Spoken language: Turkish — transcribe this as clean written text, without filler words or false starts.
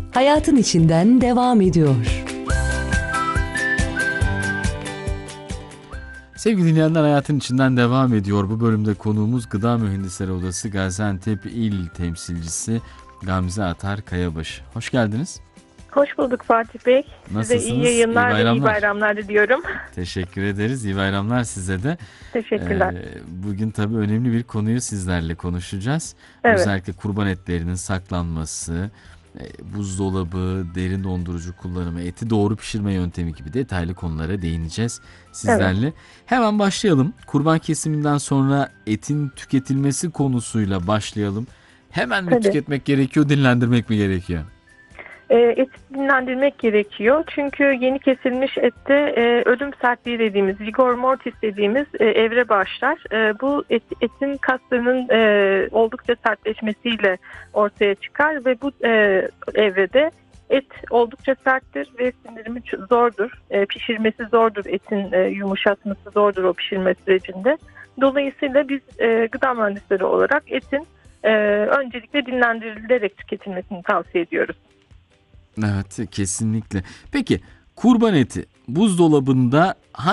hayatın içinden devam ediyor. Sevgili dinleyenler, hayatın içinden devam ediyor. Bu bölümde konuğumuz Gıda Mühendisleri Odası Gaziantep İl Temsilcisi Gamze Atar Kayabaşı. Hoş geldiniz. Hoş bulduk Fatih Bey. Nasılsınız? Size iyi yayınlar ve iyi bayramlar diliyorum. Teşekkür ederiz. İyi bayramlar size de. Teşekkürler. Bugün tabii önemli bir konuyu sizlerle konuşacağız. Evet. Özellikle kurban etlerinin saklanması, buzdolabı, derin dondurucu kullanımı, eti doğru pişirme yöntemi gibi detaylı konulara değineceğiz sizlerle. Evet. Hemen başlayalım. Kurban kesiminden sonra etin tüketilmesi konusuyla başlayalım. Hemen mi tüketmek gerekiyor, dinlendirmek mi gerekiyor? Eti dinlendirmek gerekiyor. Çünkü yeni kesilmiş ette ölüm sertliği dediğimiz, rigor mortis dediğimiz evre başlar. Bu etin kaslarının oldukça sertleşmesiyle ortaya çıkar ve bu evrede et oldukça serttir ve sindirimi zordur. Pişirmesi zordur, etin yumuşatması zordur o pişirme sürecinde. Dolayısıyla biz gıda mühendisleri olarak etin öncelikle dinlendirilerek tüketilmesini tavsiye ediyoruz. Evet, kesinlikle. Peki kurban eti buzdolabında